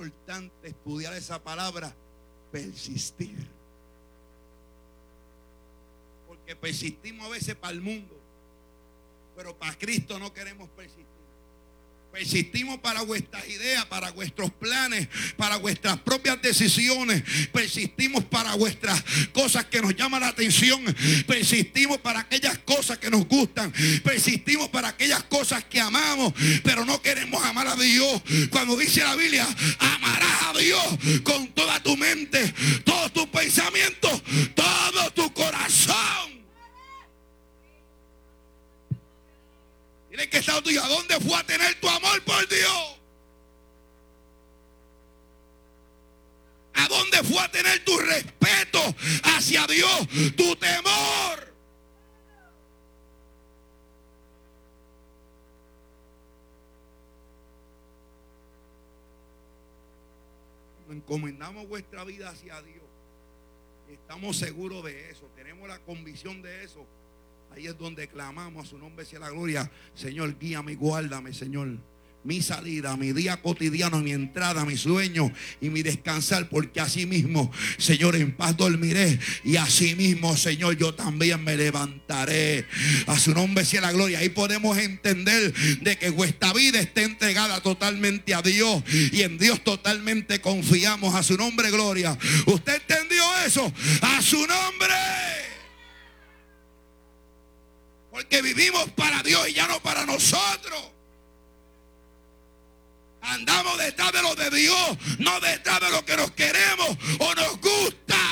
importante estudiar esa palabra, persistir. Porque persistimos a veces para el mundo, pero para Cristo no queremos persistir. Persistimos para vuestras ideas, para vuestros planes, para vuestras propias decisiones. Persistimos para vuestras cosas que nos llaman la atención. Persistimos para aquellas cosas que nos gustan. Persistimos para aquellas cosas que amamos, pero no queremos amar a Dios. Cuando dice la Biblia, amarás a Dios con toda tu mente, todos tus pensamientos, todo tu corazón. Dile que está a tuyo, ¿a dónde fue a tener tu amor por Dios? ¿A dónde fue a tener tu respeto hacia Dios, tu temor? Cuando encomendamos vuestra vida hacia Dios, estamos seguros de eso, tenemos la convicción de eso. Ahí es donde clamamos a su nombre sea la gloria. Señor, guíame y guárdame, Señor. Mi salida, mi día cotidiano, mi entrada, mi sueño y mi descansar, porque así mismo, Señor, en paz dormiré y así mismo, Señor, yo también me levantaré. A su nombre sea la gloria. Ahí podemos entender de que vuestra vida está entregada totalmente a Dios y en Dios totalmente confiamos. A su nombre, gloria. ¿Usted entendió eso? A su nombre. Porque vivimos para Dios y ya no para nosotros. Andamos detrás de lo de Dios, no detrás de lo que nos queremos o nos gusta.